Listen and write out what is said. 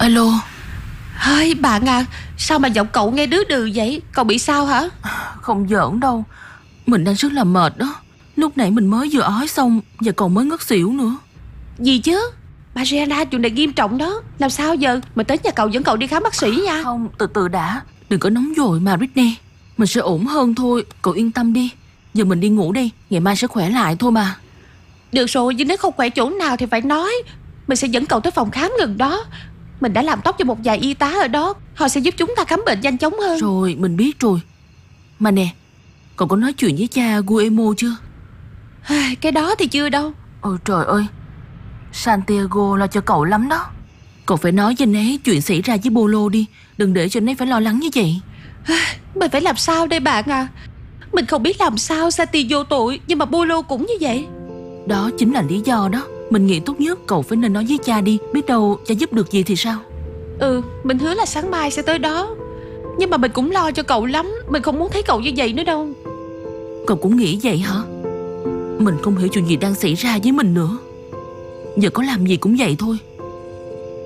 Alo. Hơi bạn à, sao mà giọng cậu nghe đứ đừ vậy? Cậu bị sao hả? Không giỡn đâu, mình đang rất là mệt đó. Lúc nãy mình mới vừa ói xong và còn mới ngất xỉu nữa. Gì chứ? Mariana, chuyện này nghiêm trọng đó. Làm sao giờ? Mình tới nhà cậu dẫn cậu đi khám bác sĩ nha. Không, từ từ đã. Đừng có nóng vội mà Britney. Mình sẽ ổn hơn thôi, cậu yên tâm đi. Giờ mình đi ngủ đi, ngày mai sẽ khỏe lại thôi mà. Được rồi, nhưng nếu không khỏe chỗ nào thì phải nói. Mình sẽ dẫn cậu tới phòng khám gần đó. Mình đã làm tóc cho một vài y tá ở đó. Họ sẽ giúp chúng ta khám bệnh nhanh chóng hơn. Rồi, mình biết rồi. Mà nè, cậu có nói chuyện với cha Guillermo chưa? Cái đó thì chưa đâu. Ôi trời ơi, Santiago lo cho cậu lắm đó. Cậu phải nói với anh ấy chuyện xảy ra với Bolo đi. Đừng để cho anh ấy phải lo lắng như vậy. Mình phải làm sao đây bạn à? Mình không biết làm sao. Sati vô tội, nhưng mà Bolo cũng như vậy. Đó chính là lý do đó. Mình nghĩ tốt nhất cậu phải nên nói với cha đi. Biết đâu cha giúp được gì thì sao. Mình hứa là sáng mai sẽ tới đó. Nhưng mà mình cũng lo cho cậu lắm. Mình không muốn thấy cậu như vậy nữa đâu. Cậu cũng nghĩ vậy hả? Mình không hiểu chuyện gì đang xảy ra với mình nữa. Giờ có làm gì cũng vậy thôi.